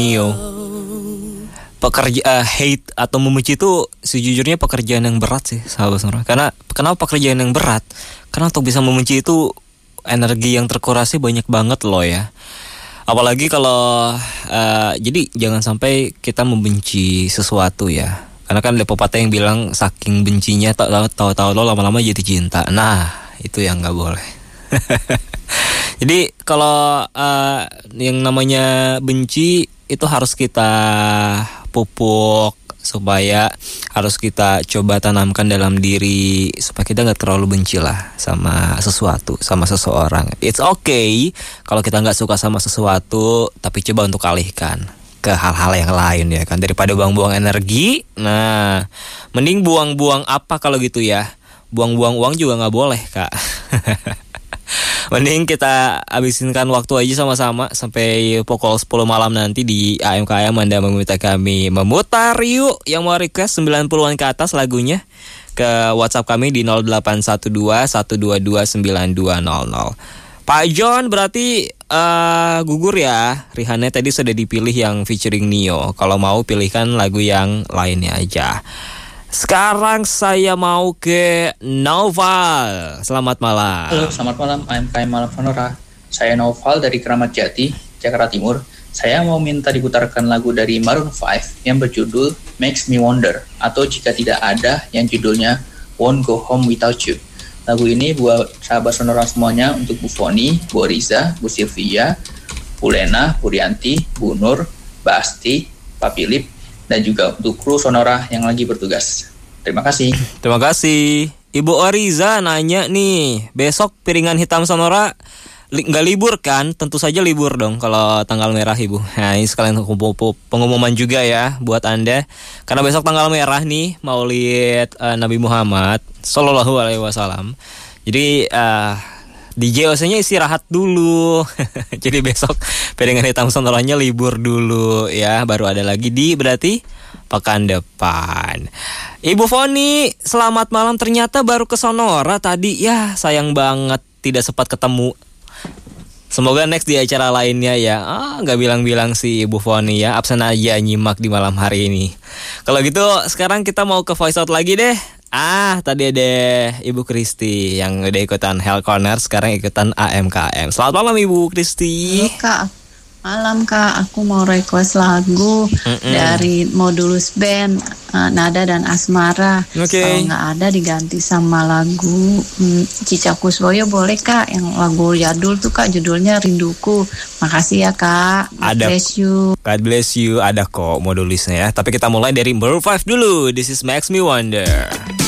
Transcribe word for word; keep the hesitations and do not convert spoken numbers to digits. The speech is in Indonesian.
Nio. Pekerja uh, hate atau membenci itu sejujurnya pekerjaan yang berat sih, sahabat Sonora. Karena kenapa pekerjaan yang berat? Karena untuk bisa membenci itu energi yang terkurasi banyak banget loh ya. Apalagi kalau uh, jadi jangan sampai kita membenci sesuatu ya. Karena kan ada pepatah yang bilang saking bencinya tahu-tahu lo lama-lama jadi cinta. Nah, itu yang nggak boleh. Jadi kalau uh, yang namanya benci itu harus kita pupuk, supaya harus kita coba tanamkan dalam diri supaya kita nggak terlalu benci lah sama sesuatu, sama seseorang. It's okay kalau kita nggak suka sama sesuatu, tapi coba untuk alihkan ke hal-hal yang lain ya kan, daripada buang-buang energi. Nah, mending buang-buang apa kalau gitu ya? Buang-buang uang juga nggak boleh, Kak. Mending kita abisinkan waktu aja sama-sama sampai pukul sepuluh malam nanti di A M K M. Anda meminta kami memutar yuk yang mau request sembilan puluhan ke atas lagunya ke WhatsApp kami di nol delapan satu dua satu dua dua sembilan dua nol nol. Pak John berarti uh, gugur ya. Rihanna tadi sudah dipilih yang featuring Nio. Kalau mau pilihkan lagu yang lainnya aja. Sekarang saya mau ke Noval. Selamat malam. Halo, selamat malam. A M K M Malam Sonora. Saya Noval dari Keramat Jati, Jakarta Timur. Saya mau minta diputarkan lagu dari Maroon five yang berjudul Makes Me Wonder, atau jika tidak ada yang judulnya Won't Go Home Without You. Lagu ini buat sahabat Sonora semuanya, untuk Bu Foni, Bu Riza, Bu Sylvia, Bu Lena, Bu Rianti, Bu Nur, Mbak Asti, Pak Philip, dan juga untuk kru Sonora yang lagi bertugas. Terima kasih. Terima kasih. Ibu Oriza nanya nih, besok Piringan Hitam Sonora li- gak libur kan? Tentu saja libur dong kalau tanggal merah Ibu. Nah ini sekalian pengumuman juga ya buat Anda. Karena besok tanggal merah nih, Maulid uh, Nabi Muhammad Sallallahu Alaihi Wasallam. Jadi uh, D J O C-nya istirahat dulu. Jadi besok Piringan Hitam Sonoranya libur dulu ya. Baru ada lagi di berarti pekan depan. Ibu Foni, selamat malam. Ternyata baru ke Sonora tadi. Ya sayang banget tidak sempat ketemu. Semoga next di acara lainnya ya. Ah, gak bilang-bilang sih Ibu Foni ya. Absen aja nyimak di malam hari ini. Kalau gitu sekarang kita mau ke voice out lagi deh. Ah, tadi ada Ibu Kristi yang udah ikutan Hell Corner, sekarang ikutan A M K M. Selamat malam Ibu Kristi. Halo Kak, malam Kak. Aku mau request lagu Mm-mm. dari Modulus Band, uh, Nada dan Asmara. Okay. Kalau nggak ada diganti sama lagu hmm, Cica Kuswoyo boleh Kak. Yang lagu jadul tuh Kak, judulnya Rinduku. Makasih ya Kak. God ada, bless you. God bless you. Ada kok modulisnya ya. Tapi kita mulai dari Maroon five dulu. This is Makes Me Wonder.